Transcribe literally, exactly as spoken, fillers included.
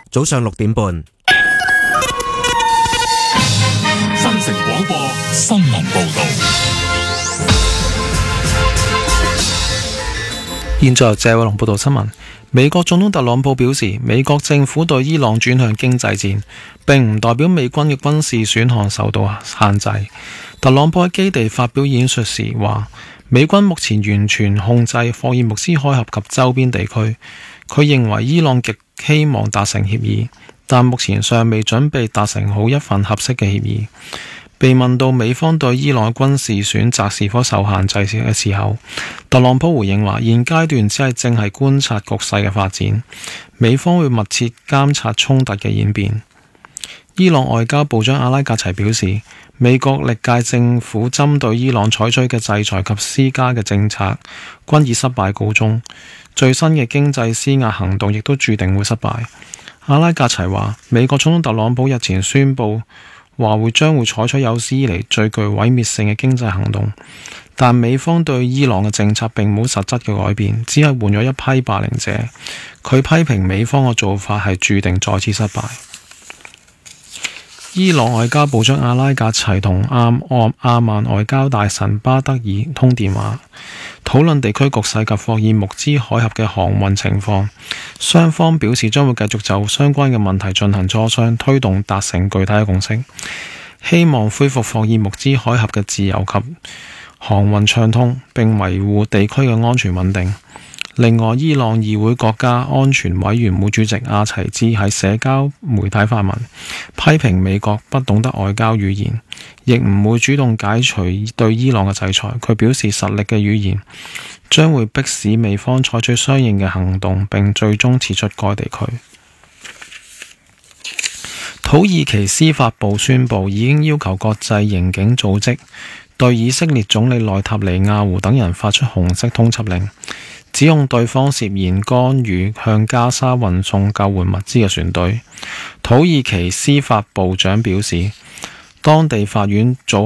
早上六點半。 新城廣播新聞報道。 現在由謝偉龍報道新聞。美國總統特朗普表示，美國政府對伊朗轉向經濟戰，並唔代表美軍嘅軍事選項受到限制。特朗普喺基地發表演說時話，美軍目前完全控制霍爾木茲海峽及周邊地區。佢認為伊朗極希望達成協議，但目前尚未準備達成好一份合適嘅協議。被問到美方對伊朗嘅軍事選擇是否受限制嘅時候，特朗普回應話：現階段只係正係觀察局勢嘅發展，美方會密切監察衝突嘅演變。伊朗外交部長阿拉格齊表示，美國歷屆政府針對伊朗採取嘅制裁及施加嘅政策均以失敗告終，最新嘅經濟施壓行動亦都注定會失敗。阿拉格齊話，美國總統特朗普日前宣布話會將會採取有史以嚟最具毀滅性嘅經濟行動，但美方對伊朗嘅政策並冇實質嘅改變，只係換咗一批霸凌者。佢批評美方嘅做法係注定再次失敗。伊朗外交部長阿拉格齊同阿阿曼外交大臣巴德爾通電話，討論地區局勢及霍爾木茲海峽嘅航運情況。雙方表示將會繼續就相關嘅問題進行磋商，推動達成具體嘅共識，希望恢復霍爾木茲海峽嘅自由及航運暢通，並維護地區嘅安全穩定。另外，伊朗議會國家安全委員會主席阿齊茲喺社交媒體發文，批評美國不懂得外交語言，亦唔會主動解除對伊朗嘅制裁。佢表示，實力嘅語言將會迫使美方採取相應嘅行動，並最終撤出該地區。土耳其司法部宣布，已經要求國際刑警組織對以色列總理內塔尼亞胡等人發出紅色通緝令，指控對方涉嫌干預向加沙運送救援物資嘅船隊。土耳其司法部長表示，當地法院早